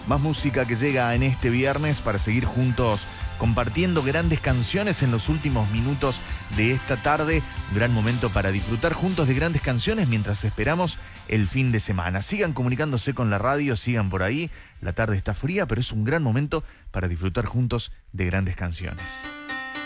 Más música que llega en este viernes para seguir juntos compartiendo grandes canciones en los últimos minutos de esta tarde. Un gran momento para disfrutar juntos de grandes canciones mientras esperamos el fin de semana. Sigan comunicándose con la radio, sigan por ahí. La tarde está fría, pero es un gran momento para disfrutar juntos de grandes canciones.